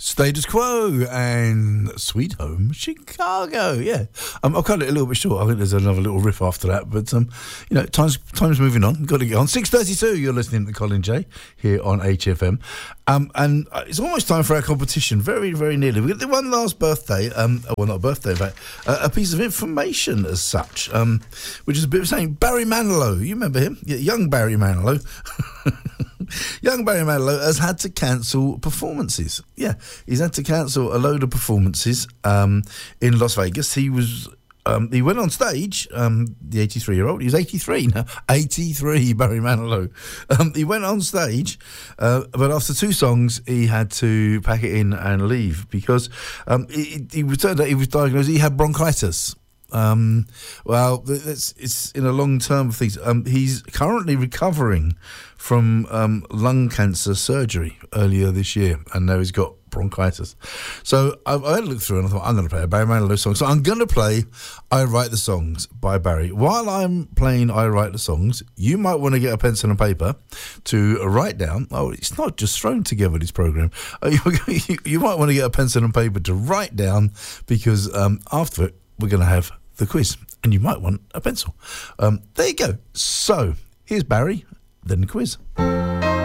Status Quo and Sweet Home Chicago. Yeah, I'll cut it a little bit short. I think there's another little riff after that, but time's moving on. Got to get on. 6:32. You're listening to Colin J here on HFM, and it's almost time for our competition. Very, very nearly. We got the one last birthday. Not a birthday, but a piece of information as such, which is a bit of saying Barry Manilow. You remember him? Yeah, young Barry Manilow. Young Barry Manilow has had to cancel performances. Yeah, he's had to cancel a load of performances in Las Vegas. He went on stage, the 83-year-old. He's 83 now. 83, Barry Manilow. He went on stage, but after 2 songs, he had to pack it in and leave because he returned that he was diagnosed. He had bronchitis. It's in a long term of things. He's currently recovering from lung cancer surgery earlier this year, and now he's got bronchitis. So I had a look through and I thought, I'm going to play a Barry Manilow song. So I'm going to play I Write the Songs by Barry. While I'm playing I Write the Songs, you might want to get a pencil and paper to write down. Oh, it's not just thrown together, this programme. You might want to get a pencil and paper to write down, because after it, we're going to have the quiz, and you might want a pencil. There you go. So, here's Barry, then the quiz.